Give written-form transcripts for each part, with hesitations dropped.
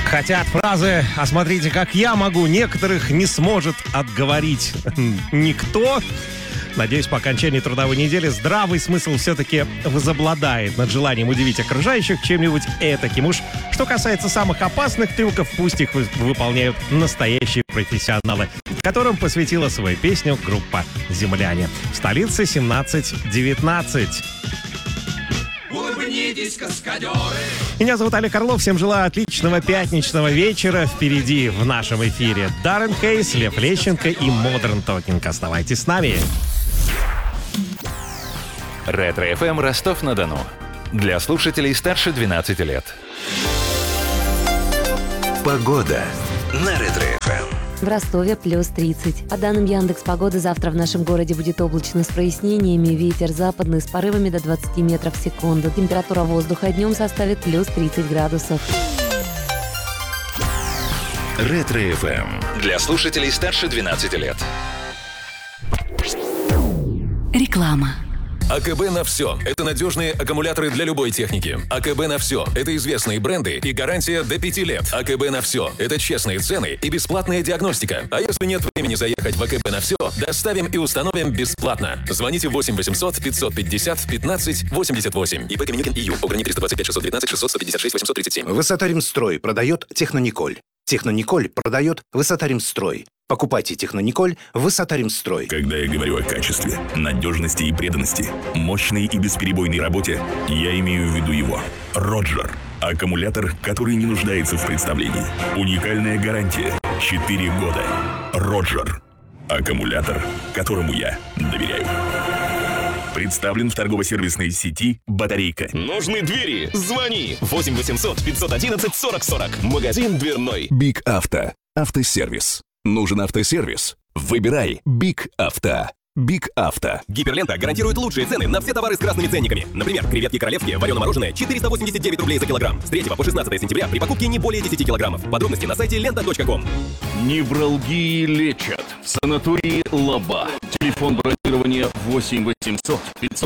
Хотя от фразы «а смотрите, как я могу» некоторых не сможет отговорить никто. Надеюсь, по окончании трудовой недели здравый смысл все-таки возобладает над желанием удивить окружающих чем-нибудь этаким. Уж что касается самых опасных трюков, пусть их выполняют настоящие профессионалы, которым посвятила свою песню группа «Земляне». В столице 17-19. Улыбнитесь, каскадеры! Меня зовут Олег Орлов. Всем желаю отличного пятничного вечера. Впереди в нашем эфире Даррен Хейс, Лев Лещенко и Modern Talking. Оставайтесь с нами. Ретро-ФМ Ростов-на-Дону. Для слушателей старше 12 лет. Погода на Ретро-ФМ. В Ростове плюс 30. По данным Яндекс.Погоды, завтра в нашем городе будет облачно с прояснениями. Ветер западный с порывами до 20 метров в секунду. Температура воздуха днем составит плюс 30 градусов. Ретро-ФМ. Для слушателей старше 12 лет. Реклама. АКБ на все. Это надежные аккумуляторы для любой техники. АКБ на все. Это известные бренды и гарантия до 5 лет. АКБ на все. Это честные цены и бесплатная диагностика. А если нет времени заехать в АКБ на все, доставим и установим бесплатно. Звоните 8 800 550 15 88. ИП Каменюкин ИЮ. ОГРНИ 325 619 600 156 837. Высота-Ремстрой продает Технониколь. Технониколь продает Высота-Ремстрой. Покупайте Технониколь Высота-Ремстрой. Когда я говорю о качестве, надежности и преданности, мощной и бесперебойной работе, я имею в виду его. Роджер. Аккумулятор, который не нуждается в представлении. Уникальная гарантия. 4 года. Роджер. Аккумулятор, которому я доверяю. Представлен в торгово-сервисной сети «Батарейка». Нужны двери? Звони. 8 800 511 40 40. Магазин дверной. Биг Авто. Автосервис. Нужен автосервис? Выбирай Биг Авто. Биг Авто. Гиперлента гарантирует лучшие цены на все товары с красными ценниками. Например, креветки королевские, варено-мороженое 489 рублей за килограмм. С 3 по 16 сентября при покупке не более 10 килограммов. Подробности на сайте лента.ком. Невралгии лечат в санатории Лаба. Телефон бронирования 8 800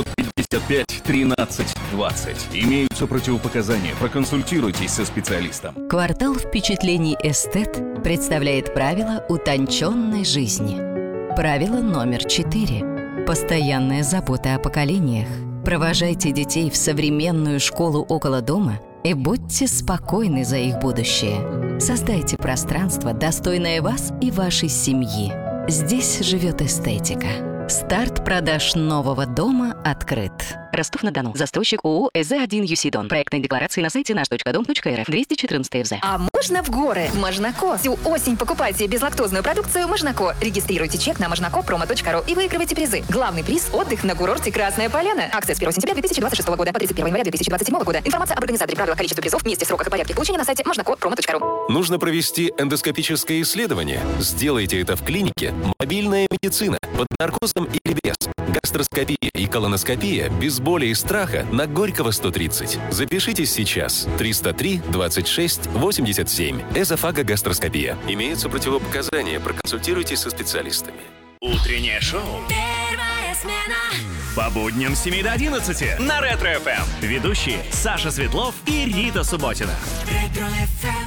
555 13 20. Имеются противопоказания. Проконсультируйтесь со специалистом. Квартал впечатлений «Эстет» представляет правила утонченной жизни. Правило номер 4. Постоянная забота о поколениях. Провожайте детей в современную школу около дома и будьте спокойны за их будущее. Создайте пространство, достойное вас и вашей семьи. Здесь живет эстетика. Старт продаж нового дома открыт. Ростов-на-Дону. Застройщик ООО «ЭЗ-1 ЮСИДОН». Проектные декларации на сайте наш.дом.рф. 214 ФЗ. А можно в горы? Можнако. Всю осень покупайте безлактозную продукцию Можнако. Регистрируйте чек на можнакопромо.ру и выигрывайте призы. Главный приз – отдых на курорте Красная Поляна. Акция с 1 сентября 2026 года по 31 января 2027 года. Информация об организаторе, правила, количество призов, месте, сроках и порядке получения на сайте можнакопромо.ру. Нужно провести эндоскопическое исследование? Сделайте это в клинике «Мобильная медицина» под наркозом или без. Гастроскопия и колоноскопия без боли и страха на Горького 130. Запишитесь сейчас. 303 26 87. Эзофагогастроскопия. Имеются противопоказания. Проконсультируйтесь со специалистами. Утреннее шоу. Первая смена. По будням с 7 до 11 на Ретро-ФМ. Ведущие Саша Светлов и Рита Субботина. Ретро-ФМ.